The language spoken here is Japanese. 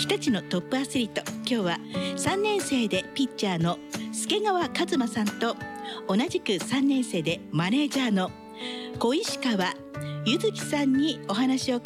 日立のトップアスリート、今日は3年生でピッチャーの助川一馬さんと、同じく3年生でマネージャーの小石川ゆずきさんにお話を